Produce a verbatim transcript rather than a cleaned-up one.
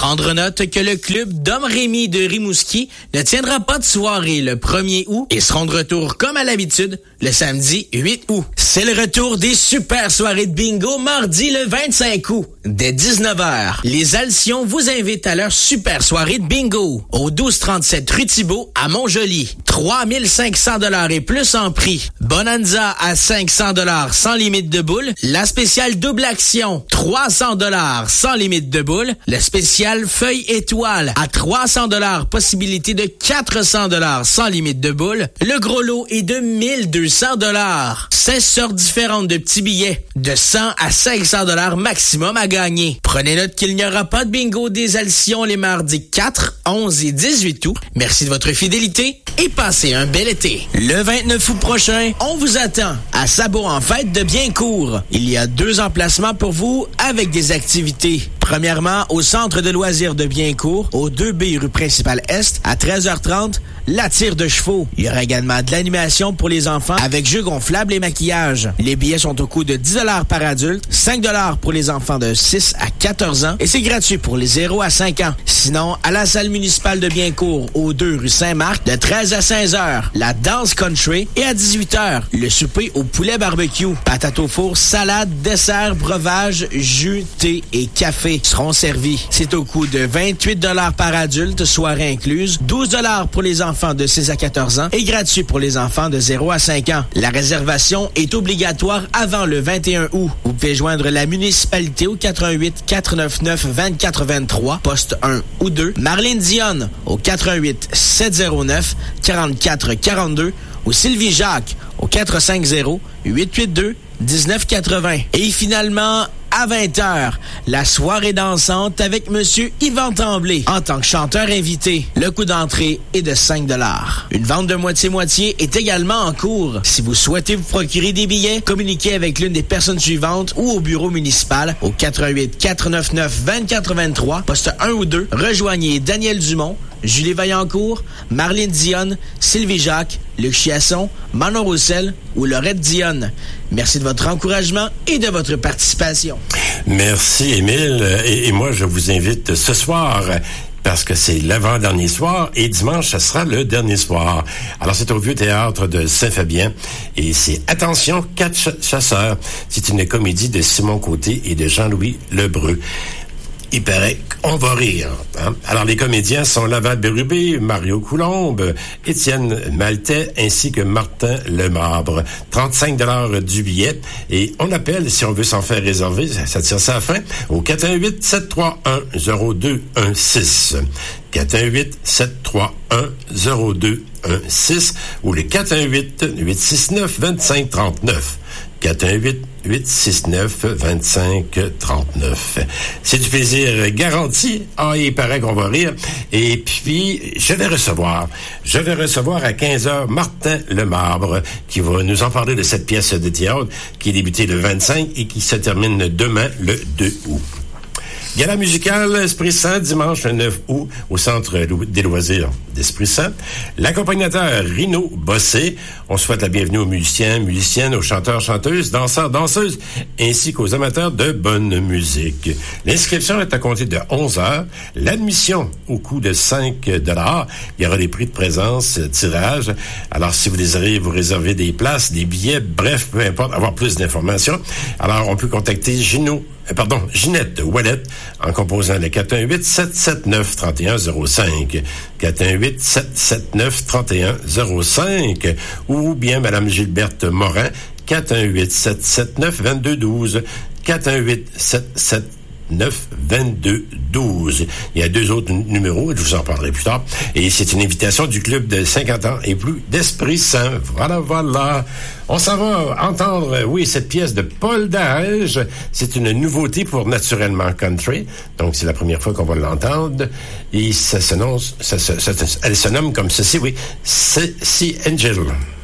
Prendre note que le club Dom Rémy de Rimouski ne tiendra pas de soirée le premier août et seront de retour comme à l'habitude le samedi huit août. C'est le retour des super soirées de bingo mardi le vingt-cinq août dès dix-neuf heures. Les Alcions vous invitent à leur super soirée de bingo au douze trente-sept rue Thibault à Montjoly. trois mille cinq cents dollars et plus en prix. Bonanza à cinq cents dollars sans limite de boule. La spéciale double action trois cents dollars sans limite de boule. Le spécial feuille étoile à trois cents dollars, possibilité de quatre cents dollars sans limite de boule. Le gros lot est de mille deux cents dollars. seize sortes différentes de petits billets de cent à cinq cents dollars maximum à gagner. Prenez note qu'il n'y aura pas de bingo des Alcions les mardis quatre, onze et dix-huit août. Merci de votre fidélité et passez un bel été. Le vingt-neuf août prochain, on vous attend à Sabot en fête de Biencourt. Il y a deux emplacements pour vous avec des activités. Premièrement, au centre de loisirs de Biencourt, au deux B rue principale Est, à treize heures trente, la tire de chevaux. Il y aura également de l'animation pour les enfants avec jeux gonflables et maquillage. Les billets sont au coût de dix dollars par adulte, cinq dollars pour les enfants de six à quatorze ans et c'est gratuit pour les zéro à cinq ans. Sinon, à la salle municipale de Biencourt, au deux rue Saint-Marc, de treize à seize heures, la danse country et à dix-huit heures, le souper au poulet barbecue. Patates au four, salade, dessert, breuvage, jus, thé et café seront servis. C'est au coût de vingt-huit dollars par adulte, soirée incluse, douze dollars pour les enfants de six à quatorze ans et gratuit pour les enfants de zéro à cinq ans. La réservation est obligatoire avant le vingt et un août. Vous pouvez joindre la municipalité au quatre un huit, quatre neuf neuf, deux quatre deux trois, poste un ou deux. Marlène Dionne au quatre un huit, sept zéro neuf, quarante-quatre quarante-deux ou Sylvie Jacques au quatre cinq zéro, huit huit deux, dix-neuf quatre-vingts. Et finalement, à vingt heures, la soirée dansante avec Monsieur Yvan Tremblay en tant que chanteur invité. Le coût d'entrée est de cinq dollars. Une vente de moitié-moitié est également en cours. Si vous souhaitez vous procurer des billets, communiquez avec l'une des personnes suivantes ou au bureau municipal au quatre un huit, quatre neuf neuf, deux quatre deux trois, poste un ou deux. Rejoignez Daniel Dumont, Julie Vaillancourt, Marlène Dionne, Sylvie Jacques, Luc Chiasson, Manon Roussel ou Laurette Dionne. Merci de votre encouragement et de votre participation. Merci, Émile. Et, et moi, je vous invite ce soir, parce que c'est l'avant-dernier soir, et dimanche, ce sera le dernier soir. Alors, c'est au Vieux Théâtre de Saint-Fabien, et c'est Attention, quatre chasseurs. C'est une comédie de Simon Côté et de Jean-Louis Lebreu. Il paraît qu'on va rire. Hein? Alors, les comédiens sont Laval Bérubé, Mario Coulombe, Étienne Maltais, ainsi que Martin Lemarbre. trente-cinq dollars du billet. Et on appelle, si on veut s'en faire réserver, ça, ça tire ça à la fin, au quatre un huit, sept trois un, zéro deux un six. quatre un huit, sept trois un, zéro deux un six ou le quatre un huit, huit six neuf, deux cinq trois neuf. quatre un huit, huit six neuf, deux cinq trois neuf. C'est du plaisir garanti. Ah, il paraît qu'on va rire. Et puis, je vais recevoir, je vais recevoir à quinze heures Martin Lemarbre, qui va nous en parler de cette pièce de théâtre qui est débutée le vingt-cinq et qui se termine demain, le deux août. Gala musical Esprit Saint, dimanche neuf août, au Centre des loisirs d'Esprit Saint. L'accompagnateur Rino Bossé. On souhaite la bienvenue aux musiciens, musiciennes, aux chanteurs, chanteuses, danseurs, danseuses, ainsi qu'aux amateurs de bonne musique. L'inscription est à compter de onze heures. L'admission au coût de cinq dollars. Il y aura des prix de présence, tirage. Alors, si vous désirez vous réserver des places, des billets, bref, peu importe, avoir plus d'informations, alors on peut contacter Gino Euh, pardon, Ginette Ouellette, en composant le quatre un huit, sept sept neuf, trois un zéro cinq. quatre un huit, sept sept neuf, trois un zéro cinq. Ou bien Madame Gilberte Morin, quatre un huit, sept sept neuf, deux deux un deux. quatre un huit, sept sept neuf, deux deux un deux. Il y a deux autres n- numéros, je vous en parlerai plus tard. Et c'est une invitation du club de cinquante ans et plus d'Esprit Saint. Voilà, voilà. On s'en va entendre, oui, cette pièce de Paul Darège. C'est une nouveauté pour Naturellement Country. Donc, c'est la première fois qu'on va l'entendre. Et ça s'annonce, ça, ça, ça, elle se nomme comme ceci, oui, c'est Sea Angel.